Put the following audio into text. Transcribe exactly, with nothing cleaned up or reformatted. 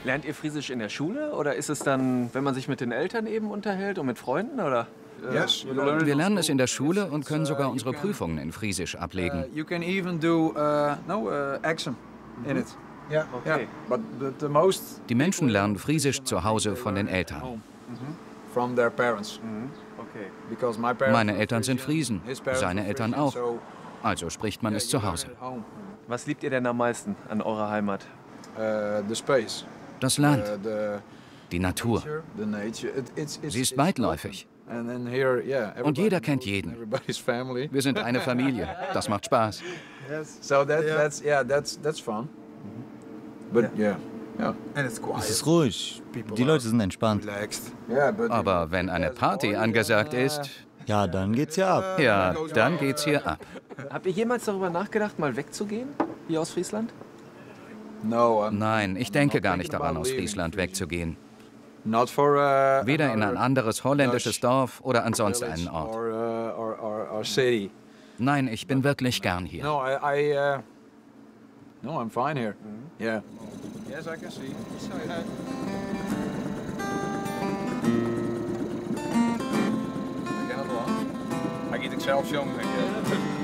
Lernt ihr Friesisch in der Schule oder ist es dann, wenn man sich mit den Eltern eben unterhält und mit Freunden, oder? Yes, Wir lernen es in der Schule und können sogar unsere Prüfungen in Friesisch ablegen. You can even do uh, no uh, exam in it. Ja. Yeah, but the, the most Die Menschen lernen Friesisch zu Hause von den Eltern. from their parents. Okay. Because my parents Meine were Eltern sind Frisian, Friesen, his parents seine were Eltern Frisian, auch. so, Also spricht man yeah, es zu you learn Hause. it at home. Was liebt ihr denn am meisten an eurer Heimat? Uh, the space, Das Land, uh, the, die Natur. the nature. It, it's, it's, Sie ist it's weitläufig. open. And then here, yeah, Und jeder everybody kennt knows jeden. Everybody's family. Wir sind eine Familie. Das macht Spaß. So that, Ja. that's yeah, that's that's fun. But yeah, yeah, And it's quiet. Es ist ruhig. Die Leute sind entspannt. Relaxed. yeah. But Aber wenn eine Party angesagt ist, Ja, dann geht's ja ab. ja, dann geht's hier ab. Habt ihr jemals darüber nachgedacht, mal wegzugehen, hier aus Friesland? no, I'm Nein, ich denke gar nicht daran, aus Friesland wegzugehen. not for uh, Weder in ein another anderes holländisches Dorf oder an sonst village einen Ort. or, uh, or, or, or city. Nein, ich bin wirklich gern hier. No, I, I uh, no, I'm fine here. Yeah. Yes, I can see. Hij gaat het wel. Hij gaat het zelf jongen.